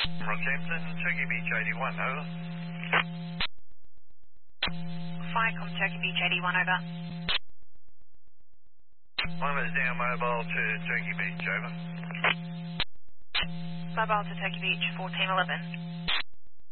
Rockhampton, Turkey Beach 81, over. Firecom Turkey Beach 81, over. One is down mobile to Turkey Beach, over. Mobile to Turkey Beach 1411.